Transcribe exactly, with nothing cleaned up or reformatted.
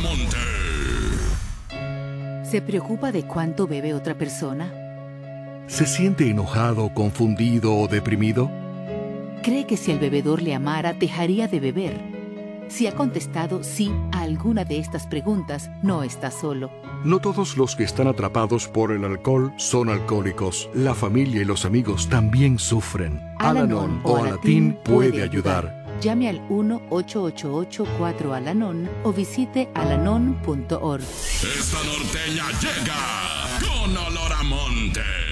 Monte. ¿Se preocupa de cuánto bebe otra persona? ¿Se siente enojado, confundido o deprimido? ¿Cree que si el bebedor le amara, dejaría de beber? Si ha contestado sí a alguna de estas preguntas, no está solo. No todos los que están atrapados por el alcohol son alcohólicos. La familia y los amigos también sufren. Al-Anon o Alatín puede ayudar. Llame al uno ocho ocho ocho cuatro Al-Anon o visite alanon punto org. Esta norteña llega con olor a monte.